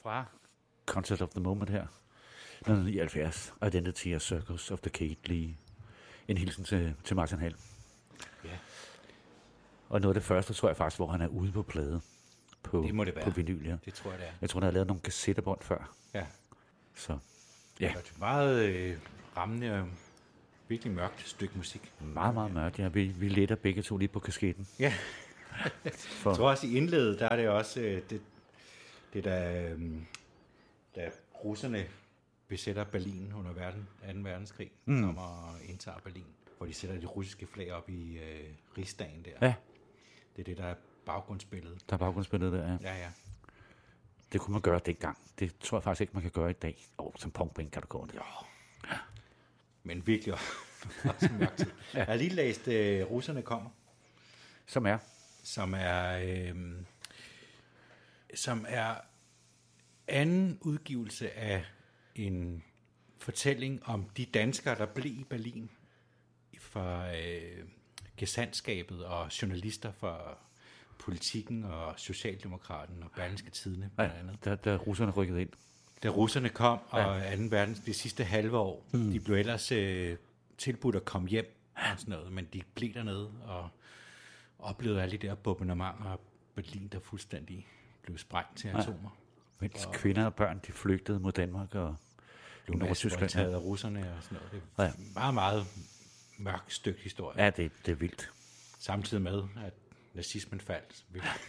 fra Concert of the Moment her, 1979, Identity of Circus of the Kate Lee. En hilsen til Martin Hall. Ja. Og noget af det første, tror jeg faktisk, hvor han er ude på plade. Det må det være. På vinyl, ja. Det tror jeg, det er. Jeg tror, han har lavet nogle kassettebånd før. Ja. Så, ja. Det er meget rammende og virkelig mørkt stykke musik. Meget, meget mørkt, ja. Vi letter begge to lige på kasketten. Ja. Jeg tror også, i indledet, der er det også det da russerne besætter Berlin under 2. verdenskrig, kommer og indtager Berlin, hvor de sætter det russiske flag op i Rigsdagen der. Ja. Det er det, der er baggrundsbilledet. Der er baggrundsbilledet der, ja. Ja. Det kunne man gøre dengang. Det tror jeg faktisk ikke, man kan gøre i dag. Som punkband kan du gå det. Ja. Men virkelig også mørkt. Ja. Jeg har lige læst Russerne kommer. Som er anden udgivelse af en fortælling om de danskere, der blev i Berlin fra gesandtskabet og journalister fra Politikken og Socialdemokraten og Berlingske Tidende blandt andet. Da russerne rykkede ind. Da russerne kom, og det sidste halve år, de blev ellers tilbudt at komme hjem og sådan noget, men de blev dernede og oplevede alle de der bombardementer af Berlin, der fuldstændig blev sprængt til atomer. Mens kvinder og børn, de flygtede mod Danmark og Nordtyskland. Taget af russerne og sådan noget. Det er meget, meget mørkt stykke historie. Ja, det er vildt. Samtidig med, at nazismen faldt.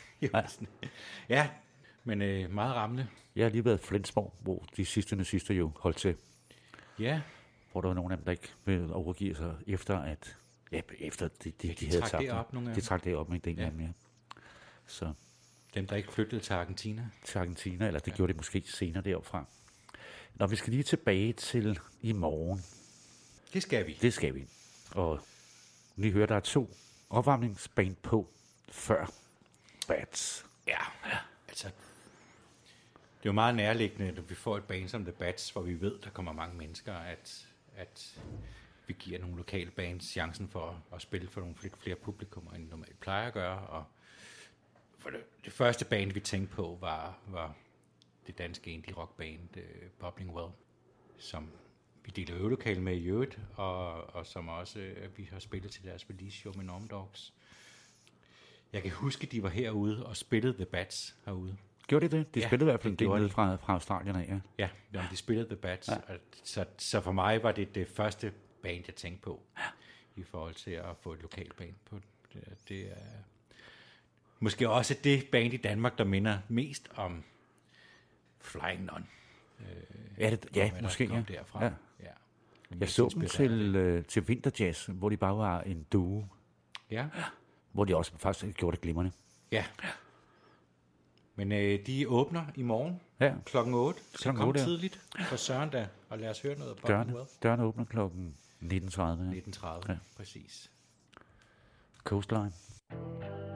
Ja, men meget rammende. Jeg har lige været i Flensborg, hvor de sidste nazister jo holdt til. Ja. Hvor der var nogle af dem, der ikke ville overgive sig efter, at de havde tabt det. De trak det op med en del af dem, ja. Så dem, der ikke flyttede til Argentina. Eller det gjorde det måske senere deroppe fra. Når vi skal lige tilbage til i morgen. Det skal vi. Og lige høre, der er 2 opvarmningsband på før Bats. Ja, altså det er jo meget nærliggende, at vi får et band som The Bats, hvor vi ved, der kommer mange mennesker, at vi giver nogle lokale bands chancen for at spille for nogle flere publikummer, end normalt plejer at gøre. Og for det første band, vi tænkte på, var det danske indie rockband Bubbling Well, som vi deler øvelokale med i øvrigt, og som også vi har spillet til deres release show med Norm Dogs. Jeg kan huske, de var herude og spillede The Bats herude. Gjorde de det? De spillede i hvert fald en del fra Australien af, ja. Ja, de spillede The Bats. Ja. Så for mig var det første band, jeg tænkte på, i forhold til at få et lokalt band på. Det er måske også det band i Danmark, der minder mest om Flying Nun. Måske, ja. Derfra. Ja. Jeg så dem til Vinterjazz, hvor de bare var en duo. Ja. Hvor de også faktisk gjorde det glimrende. Ja. Men de åbner i morgen klokken 8. Så kom tidligt for Søren da, og lad os høre noget af Dørene åbner klokken 19.30. 19.30, præcis. Coastline.